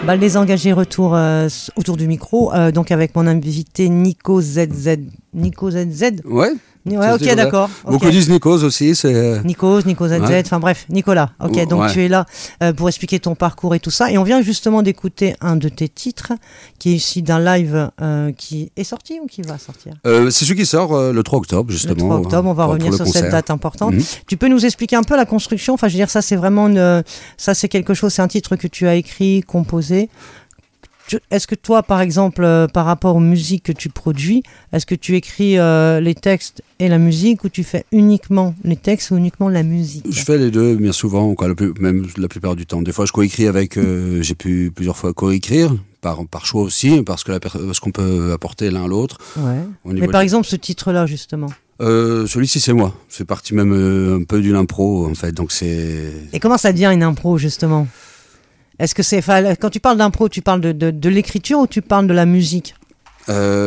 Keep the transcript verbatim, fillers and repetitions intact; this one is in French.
Bah, les engagés retour euh, autour du micro, euh, donc avec mon invité Nico Z Z. Nico Z Z. Ouais. Ouais, ok, d'accord. Beaucoup okay. disent Nikos aussi. C'est... Nikos, Nico Z Z, ouais. enfin bref, Nicolas. Ok, ouais. donc tu es là euh, pour expliquer ton parcours et tout ça. Et on vient justement d'écouter un de tes titres qui est ici d'un live euh, qui est sorti ou qui va sortir euh, C'est celui qui sort euh, le trois octobre, justement. Le trois octobre, on va revenir sur cette date importante. Mm-hmm. Tu peux nous expliquer un peu la construction? Enfin, je veux dire, ça c'est vraiment une, ça c'est quelque chose, c'est un titre que tu as écrit, composé. Est-ce que toi, par exemple, euh, par rapport aux musiques que tu produis, est-ce que tu écris euh, les textes et la musique, ou tu fais uniquement les textes ou uniquement la musique? Je fais les deux, bien souvent, quoi, le plus, même la plupart du temps. Des fois, je coécris avec, euh, j'ai pu plusieurs fois coécrire, par, par choix aussi, parce que la, parce qu'on peut apporter l'un à l'autre. Ouais. Mais par de... exemple, ce titre-là, justement. Euh, celui-ci, c'est moi. C'est parti même euh, un peu d'une impro, en fait. Donc c'est. Et comment ça devient une impro, justement? Est-ce que c'est, quand tu parles d'impro, tu parles de, de, de l'écriture ou tu parles de la musique? euh,